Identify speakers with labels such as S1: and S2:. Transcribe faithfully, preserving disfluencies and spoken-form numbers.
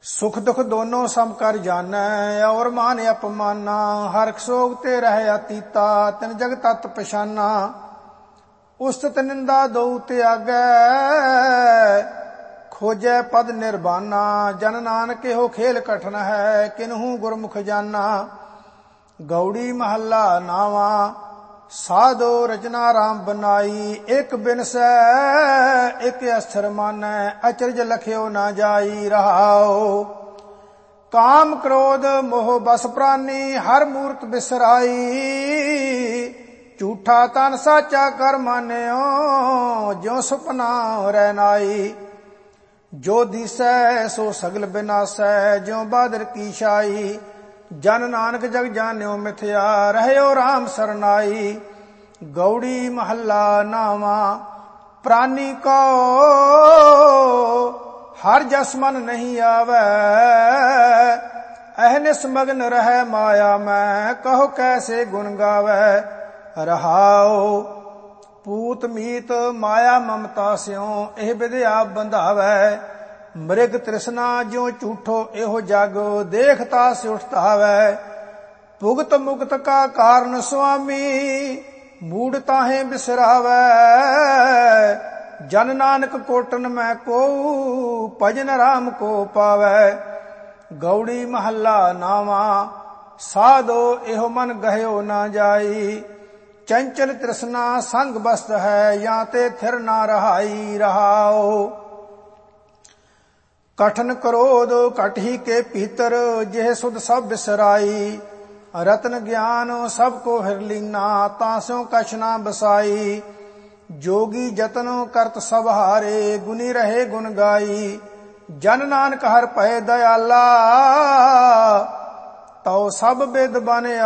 S1: सुख दुख दोनों सम कर जानै, और मान अपमाना। हरख सोग ते रह अतीता, तिन जग तत पछाना। उस्तत निंदा दो त्यागै, खोजै पद निर्बाना। जन नानक हो खेल कठन है, किन्हू गुरमुख जाना। गौड़ी महला नावा, साधो रचना राम बनाई। एक बिनसै एक अस्थिर मानै, अचरज लख्यो ना जाई। रहाओ काम क्रोध मोह बस प्राणी, हर मूर्त बिसराई। झूठा तन साचा कर मान्यो, ज्यों सुपना रैनाई। जो दिसै सो सगल बिनासै, ज्यों बादर की छाई। जन नानक जग जान्यो मिथ्या, रहयो राम सरनाई। गौड़ी महला नावा, प्राणी को हर जस मन नहीं आवे। अहनिस मगन रह माया में, कहो कैसे गुण गावे। रहाओ पूत मीत माया ममता स्यों, एह विद्या बंधावे। मृग तृष्णा ज्यों झूठो एहो जग, देखता से उठतावै। भुगत मुक्त का कारण स्वामी, मूड ताहे बिसरावै। जन नानक कोटन में को, भजन राम को पावै। गौड़ी महला नावा, साधो एहो मन गह्यो ना जाई। चंचल तृष्णा संग बस्त है, या ते थिर ना रहाई। रहाओ कठन क्रोध कटही के भीतर, जेह सुध सब बिसराई। रत्न ज्ञान सबको हिर लीना, तासों कछ ना बसाई। जोगी जतन करत सब हारे, गुनी रहे गुण गाई। जन नानक हर पए दयाला, तो सब बिद बन